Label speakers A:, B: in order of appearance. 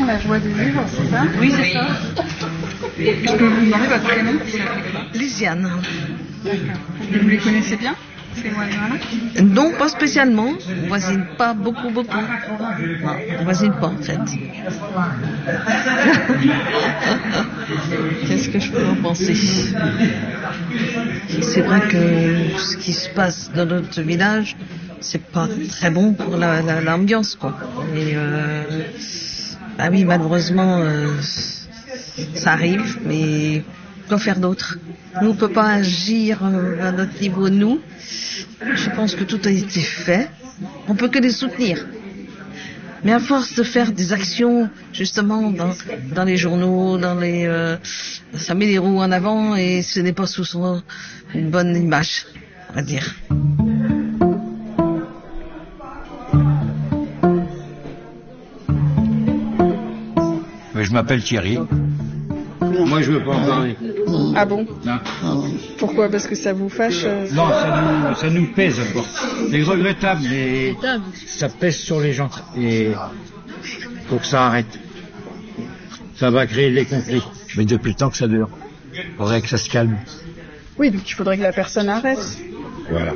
A: la joie de vivre, c'est ça?
B: Oui, c'est ça.
A: Je peux vous demander votre prénom?
B: Lysiane.
A: D'accord. Et vous les connaissez bien, ces voisins-là?
B: Non, pas spécialement. On voisine pas beaucoup. Non, on voisine pas en fait. Qu'est-ce que je peux en penser? C'est vrai que ce qui se passe dans notre village, c'est pas très bon pour l'ambiance, quoi. Et bah oui, malheureusement, ça arrive, mais quoi faire d'autre? Nous, on peut pas agir à notre niveau, nous. Je pense que tout a été fait. On peut que les soutenir. Mais à force de faire des actions, justement, dans les journaux, ça met les roues en avant et ce n'est pas souvent une bonne image, on va dire.
C: Je m'appelle Thierry. Moi, je veux pas en parler.
A: Ah bon?
C: Non,
A: Pourquoi? Parce que ça vous fâche?
C: non, ça nous pèse encore. C'est regrettable, mais ça pèse sur les gens. Et faut que ça arrête. Ça va créer des conflits. Mais depuis le temps que ça dure. Faudrait que ça se calme.
A: Oui, donc il faudrait que la personne arrête.
C: Voilà.